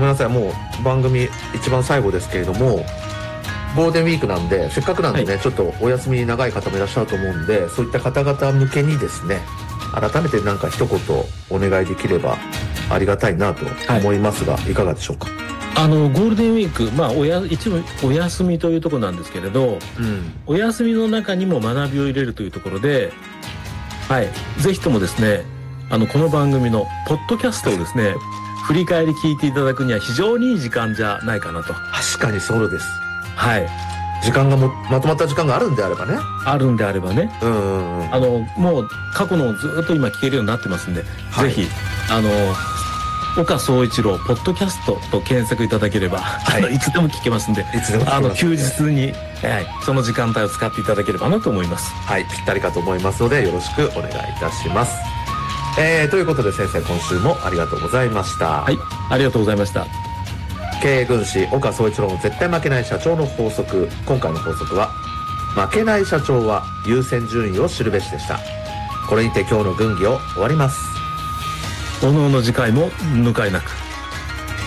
めんなさい、もう番組一番最後ですけれども、ゴールデンウィークなんで、せっかくなんでね、ちょっとお休み長い方もいらっしゃると思うんで、そういった方々向けにですね、改めてなんか一言お願いできればありがたいなと思いますが、いかがでしょうか。 ゴールデンウィーク、一部お休みというところなんですけれど、お休みの中にも学びを入れるというところで、ぜひともですね、この番組のポッドキャストをですね、振り返り聞いていただくには非常にいい時間じゃないかなと。 確かにそうです。時間がまとまった時間があるんであればね。 もう過去のずっと今聞けるようになってますんで、ぜひ岡総一郎ポッドキャストと検索いただければ、いつでも聞けますんで、休日に、その時間帯を使っていただければなと思います。 ぴったりかと思いますので、よろしくお願いいたします。ということで先生、今週もありがとうございました。 ありがとうございました。 経営軍師岡総一郎の絶対負けない社長の法則。今回の法則は、負けない社長は優先順位を知るべしでした。これにて今日の軍議を終わります。 おのおの次回も抜かりなく。